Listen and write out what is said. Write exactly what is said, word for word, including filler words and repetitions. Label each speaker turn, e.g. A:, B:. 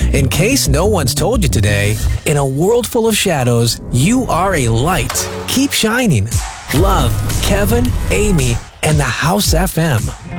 A: In case no one's told you today, in a world full of shadows, you are a light. Keep shining. Love, Kevin, Amy, and the House F M.